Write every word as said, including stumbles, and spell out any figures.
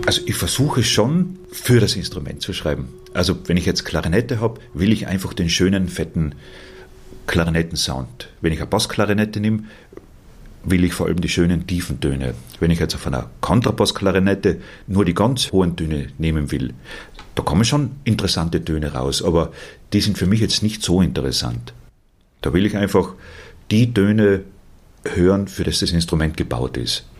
Also ich versuche schon, für das Instrument zu schreiben. Also wenn ich jetzt Klarinette habe, will ich einfach den schönen, fetten Klarinettensound. Wenn ich eine Bassklarinette nehme, will ich vor allem die schönen tiefen Töne. Wenn ich jetzt auf einer Kontrabassklarinette nur die ganz hohen Töne nehmen will, da kommen schon interessante Töne raus, aber die sind für mich jetzt nicht so interessant. Da will ich einfach die Töne hören, für das das Instrument gebaut ist.